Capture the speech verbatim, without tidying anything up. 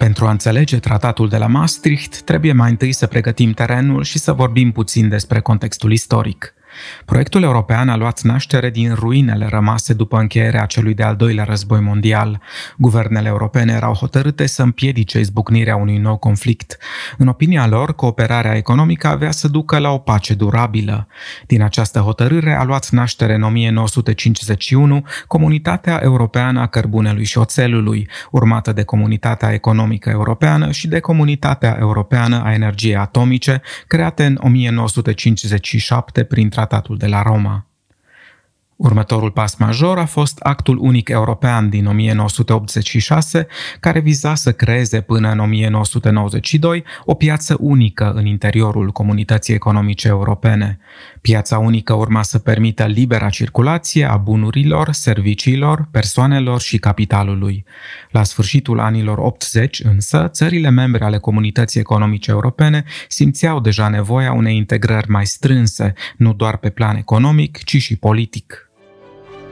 Pentru a înțelege tratatul de la Maastricht, trebuie mai întâi să pregătim terenul și să vorbim puțin despre contextul istoric. Proiectul european a luat naștere din ruinele rămase după încheierea celui de-al doilea război mondial. Guvernele europene erau hotărâte să împiedice izbucnirea unui nou conflict. În opinia lor, cooperarea economică avea să ducă la o pace durabilă. Din această hotărâre a luat naștere în o mie nouă sute cincizeci și unu Comunitatea Europeană a Cărbunelui și Oțelului, urmată de Comunitatea Economică Europeană și de Comunitatea Europeană a Energiei Atomice, create în o mie nouă sute cincizeci și șapte prin Tratatul de la Roma. Următorul pas major a fost Actul Unic European din o mie nouă sute optzeci și șase, care viza să creeze până în o mie nouă sute nouăzeci și doi o piață unică în interiorul Comunității Economice Europene. Piața unică urma să permită libera circulație a bunurilor, serviciilor, persoanelor și capitalului. La sfârșitul anilor optzeci, însă, țările membre ale Comunității Economice Europene simțeau deja nevoia unei integrări mai strânse, nu doar pe plan economic, ci și politic.